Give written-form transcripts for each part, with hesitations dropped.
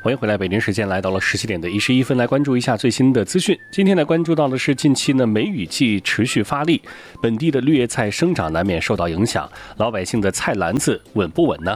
欢迎回来，北京时间来到了17点的11分，来关注一下最新的资讯。今天来关注到的是近期呢梅雨季持续发力，本地的绿叶菜生长难免受到影响，老百姓的菜篮子稳不稳呢？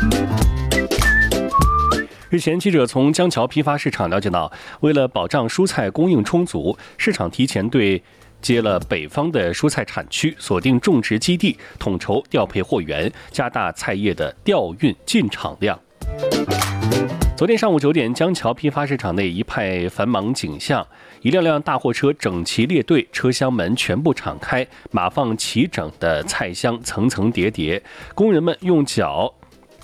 日前，记者从江桥批发市场了解到，为了保障蔬菜供应充足，市场提前对接了北方的蔬菜产区，锁定种植基地，统筹调配货源，加大菜叶的调运进场量。昨天上午9点，江桥批发市场内一派繁忙景象，一辆辆大货车整齐列队，车厢门全部敞开，码放齐整的菜箱层层叠叠，工人们用脚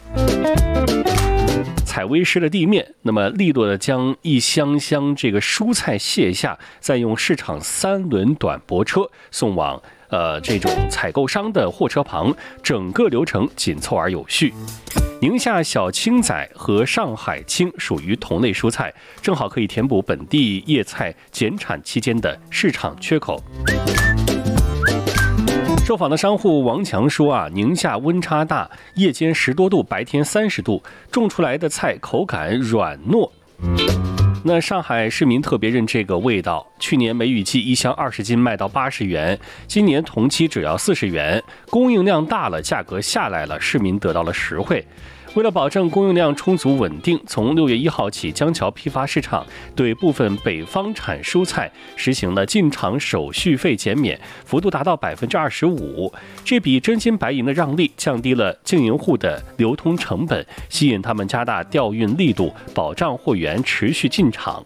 踩微湿的地面，那么利落的将一箱箱这个蔬菜卸下，再用市场3轮短驳车送往这种采购商的货车旁，整个流程紧凑而有序。宁夏小青仔和上海青属于同类蔬菜，正好可以填补本地叶菜减产期间的市场缺口。受访的商户王强说宁夏温差大，夜间10多度，白天30度，种出来的菜口感软糯。那上海市民特别认这个味道，去年梅雨季一箱20斤卖到80元，今年同期只要40元，供应量大了，价格下来了，市民得到了实惠。为了保证供应量充足稳定，从6月1号起，江桥批发市场对部分北方产蔬菜实行了进场手续费减免，幅度达到25%。这笔真金白银的让利，降低了经营户的流通成本，吸引他们加大调运力度，保障货源持续进场。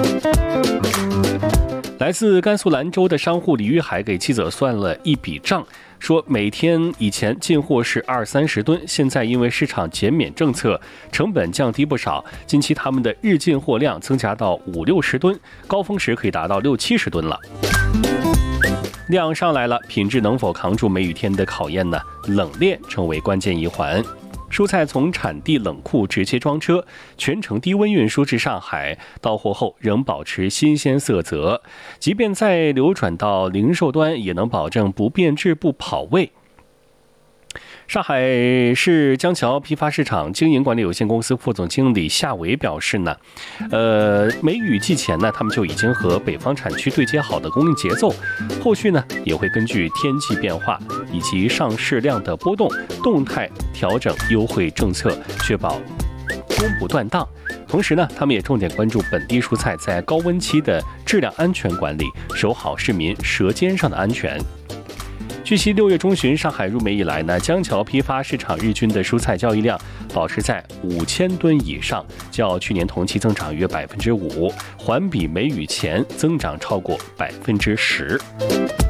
来自甘肃兰州的商户李玉海给记者算了一笔账，说每天以前进货是20-30吨，现在因为市场减免政策，成本降低不少，近期他们的日进货量增加到50-60吨，高峰时可以达到60-70吨了。量上来了，品质能否扛住梅雨天的考验呢？冷链成为关键一环。蔬菜从产地冷库直接装车，全程低温运输至上海，到货后仍保持新鲜色泽，即便再流转到零售端，也能保证不变质不跑味。上海市江桥批发市场经营管理有限公司副总经理夏伟表示呢，梅雨季前呢，他们就已经和北方产区对接好的供应节奏，后续呢也会根据天气变化以及上市量的波动，动态调整优惠政策，确保供不断档。同时呢，他们也重点关注本地蔬菜在高温期的质量安全管理，守好市民舌尖上的安全。据悉，6月中旬上海入梅以来呢，江桥批发市场日均的蔬菜交易量保持在5000吨以上，较去年同期增长约5%，环比梅雨前增长超过10%。